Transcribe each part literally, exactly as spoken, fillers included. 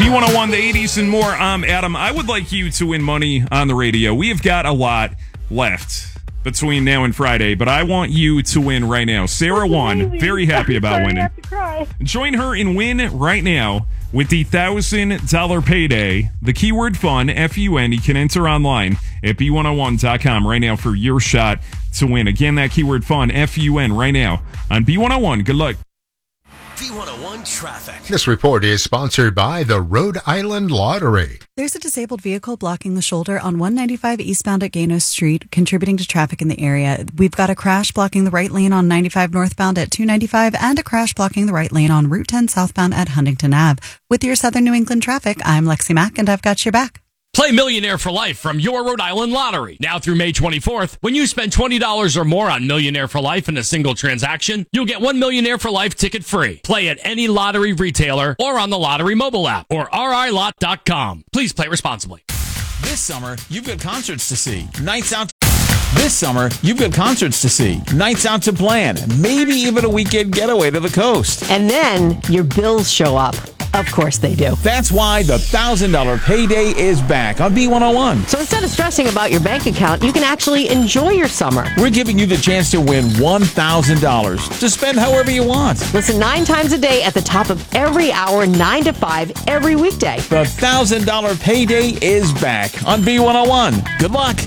B one oh one, the eighties and more. I'm Adam. I would like you to win money on the radio. We have got a lot left between now and Friday, but I want you to win right now. Sarah won. Very happy about winning. I have to cry. Join her and win right now with the one thousand dollars payday. The keyword fun, F U N. You can enter online at B one oh one dot com right now for your shot to win. Again, that keyword fun, F U N, right now on B one oh one. Good luck. B one oh one Traffic. This report is sponsored by the Rhode Island Lottery. There's a disabled vehicle blocking the shoulder on one ninety-five eastbound at Ganos Street, contributing to traffic in the area. We've got a crash blocking the right lane on ninety-five northbound at two ninety-five and a crash blocking the right lane on Route ten southbound at Huntington Avenue. With your Southern New England traffic, I'm Lexi Mack, and I've got your back. Play Millionaire for Life from your Rhode Island Lottery. Now through May twenty-fourth, when you spend twenty dollars or more on Millionaire for Life in a single transaction, you'll get one Millionaire for Life ticket free. Play at any lottery retailer or on the lottery mobile app or R I lot dot com. Please play responsibly. This summer, you've got concerts to see. Nights out. This summer, you've got concerts to see. Nights out to plan. Maybe even a weekend getaway to the coast. And then your bills show up. Of course they do. That's why the one thousand dollars payday is back on B one oh one. So instead of stressing about your bank account, you can actually enjoy your summer. We're giving you the chance to win one thousand dollars to spend however you want. Listen nine times a day at the top of every hour, nine to five, every weekday. The one thousand dollars payday is back on B one oh one. Good luck.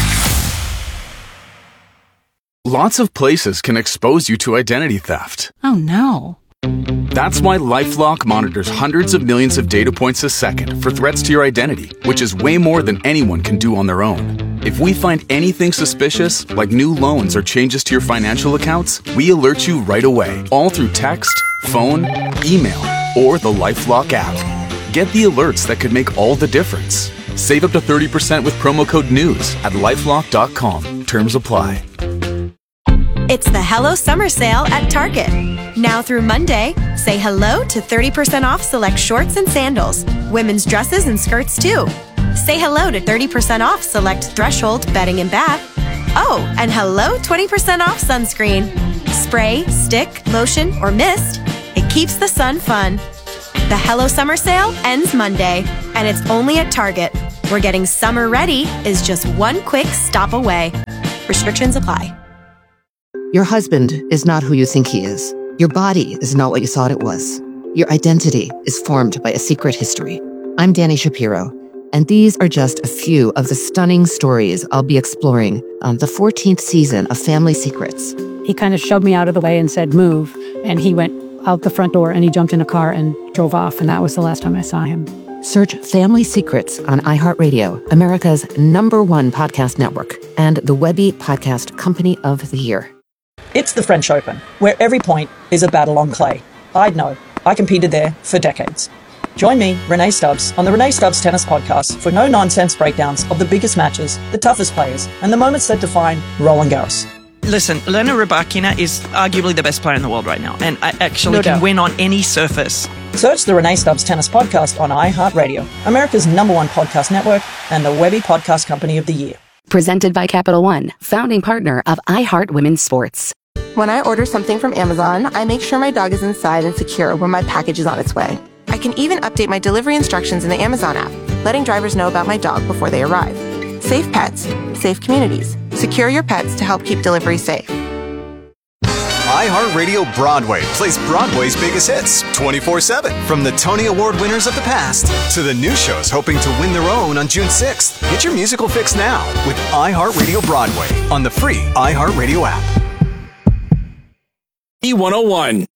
Lots of places can expose you to identity theft. Oh, no. That's why LifeLock monitors hundreds of millions of data points a second for threats to your identity, which is way more than anyone can do on their own. If we find anything suspicious, like new loans or changes to your financial accounts, we alert you right away, all through text, phone, email, or the LifeLock app. Get the alerts that could make all the difference. Save up to thirty percent with promo code NEWS at lifelock dot com. Terms apply. It's the Hello Summer Sale at Target. Now through Monday, say hello to thirty percent off select shorts and sandals, women's dresses and skirts too. Say hello to thirty percent off select Threshold bedding and bath. Oh, and hello twenty percent off sunscreen. Spray, stick, lotion, or mist. It keeps the sun fun. The Hello Summer Sale ends Monday, and it's only at Target, where getting summer ready is just one quick stop away. Restrictions apply. Your husband is not who you think he is. Your body is not what you thought it was. Your identity is formed by a secret history. I'm Danny Shapiro, and these are just a few of the stunning stories I'll be exploring on the fourteenth season of Family Secrets. He kind of shoved me out of the way and said, move. And he went out the front door and he jumped in a car and drove off. And that was the last time I saw him. Search Family Secrets on iHeartRadio, America's number one podcast network, and the Webby Podcast Company of the Year. It's the French Open, where every point is a battle on clay. I'd know. I competed there for decades. Join me, Renee Stubbs, on the Renee Stubbs Tennis Podcast for no-nonsense breakdowns of the biggest matches, the toughest players, and the moments that define Roland Garros. Listen, Elena Rybakina is arguably the best player in the world right now, and I actually No can doubt. win on any surface. Search the Renee Stubbs Tennis Podcast on iHeartRadio, America's number one podcast network, and the Webby Podcast Company of the Year. Presented by Capital One, founding partner of iHeart Women's Sports. When I order something from Amazon, I make sure my dog is inside and secure when my package is on its way. I can even update my delivery instructions in the Amazon app, letting drivers know about my dog before they arrive. Safe pets, safe communities. Secure your pets to help keep delivery safe. iHeartRadio Broadway plays Broadway's biggest hits twenty-four seven. From the Tony Award winners of the past to the new shows hoping to win their own on June sixth. Get your musical fix now with iHeartRadio Broadway on the free iHeartRadio app. B one oh one.